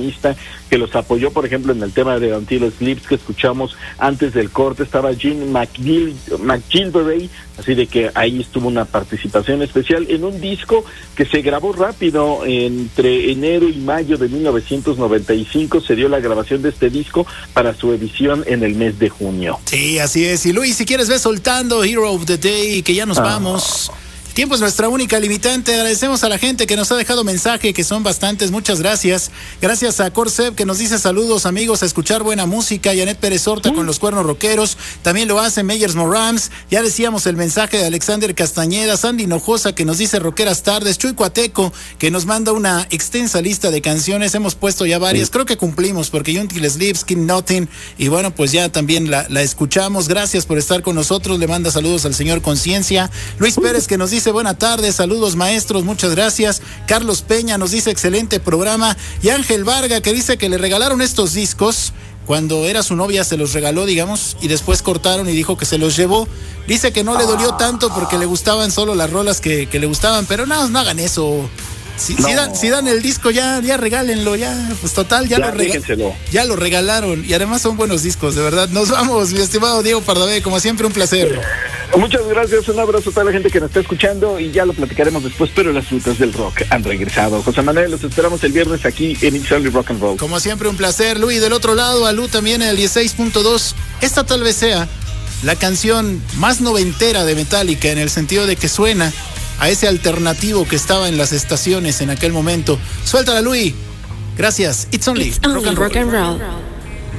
pianista que los apoyó, por ejemplo, en el tema de Until Sleeps que escuchamos antes del corte, estaba Gene McGilveray, así de que ahí estuvo una participación especial en un disco que se grabó rápido. Entre enero y mayo de 1995 se dio la grabación de este disco para su edición en el mes de junio. Sí, así es. Y Luis, si quieres, ve soltando Hero of the Day, que ya nos vamos. Tiempo es nuestra única limitante. Agradecemos a la gente que nos ha dejado mensaje, que son bastantes. Muchas gracias. Gracias a Corsev, que nos dice saludos, amigos, a escuchar buena música. Janet Pérez Horta con los cuernos rockeros. También lo hace Meyers Morams. Ya decíamos el mensaje de Alexander Castañeda. Sandy Hinojosa, que nos dice rockeras tardes. Chuy Cuateco, que nos manda una extensa lista de canciones. Hemos puesto ya varias. Creo que cumplimos, porque Until Sleeps, Skin Nothing. Y bueno, pues ya también la escuchamos. Gracias por estar con nosotros. Le manda saludos al señor Conciencia. Luis Pérez, que nos dice buena tarde, saludos maestros, muchas gracias. Carlos Peña nos dice excelente programa. Y Ángel Varga, que dice que le regalaron estos discos cuando era su novia, se los regaló, digamos, y después cortaron y dijo que se los llevó. Dice que no le dolió tanto porque le gustaban solo las rolas que le gustaban, pero no hagan eso. Si dan el disco, ya regálenlo, ya, pues total, ya lo regalaron, y además son buenos discos, de verdad. Nos vamos, mi estimado Diego Pardavé, como siempre, un placer. Muchas gracias, un abrazo a toda la gente que nos está escuchando, y ya lo platicaremos después, pero las frutas del rock han regresado. José Manuel, los esperamos el viernes aquí en It's Only Rock and Roll. Como siempre, un placer, Luis. Del otro lado, a Lu también en el 16.2. Esta tal vez sea la canción más noventera de Metallica, en el sentido de que suena a ese alternativo que estaba en las estaciones en aquel momento. Suéltala, Luis. Gracias. It's only rock and roll.